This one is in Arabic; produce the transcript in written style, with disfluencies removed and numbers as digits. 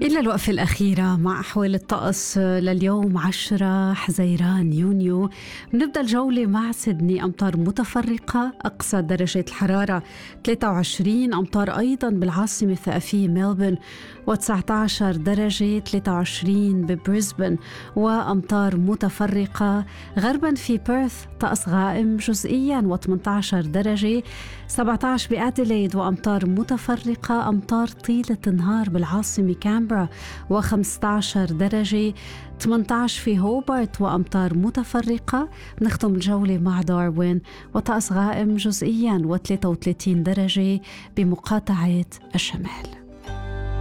إلى الوقفة الأخيرة مع أحوال الطقس لليوم 10 حزيران يونيو. بنبدأ الجولة مع سيدني، أمطار متفرقة، أقصى درجة الحرارة 23 أمطار أيضا بالعاصمة الثقافية ملبورن، و19 درجة 23 ببريسبن، وأمطار متفرقة غربا في بيرث، طقس غائم جزئيا و18 درجة، 17 بأديلايد وأمطار متفرقة، أمطار طيلة النهار بالعاصمة كامبرا و15 درجة، 18 في هوبارت وأمطار متفرقة. نختم الجولة مع داروين وطقس غائم جزئيا و33 درجة بمقاطعة الشمال.